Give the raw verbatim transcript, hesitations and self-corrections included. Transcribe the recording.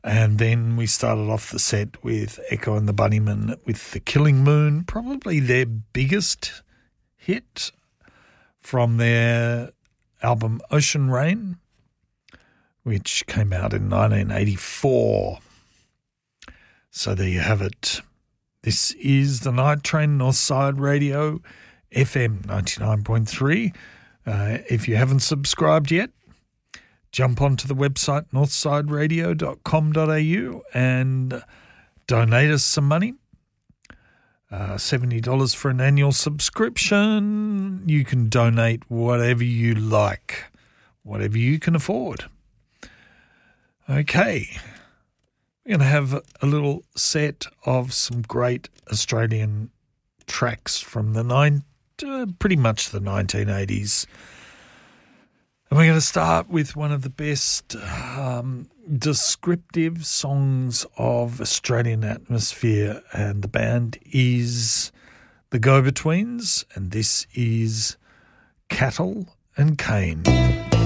And then we started off the set with Echo and the Bunnymen with The Killing Moon, probably their biggest hit from their album Ocean Rain, which came out in nineteen eighty-four. So there you have it. This is the Night Train, Northside Radio, F M ninety-nine point three. Uh, if you haven't subscribed yet, jump onto the website northside radio dot com dot a u and donate us some money. Uh, seventy dollars for an annual subscription. You can donate whatever you like, whatever you can afford. Okay, we're going to have a little set of some great Australian tracks from the nine, uh, pretty much the nineteen eighties. And we're going to start with one of the best um, descriptive songs of Australian atmosphere, and the band is the Go-Betweens, and this is Cattle and Cane.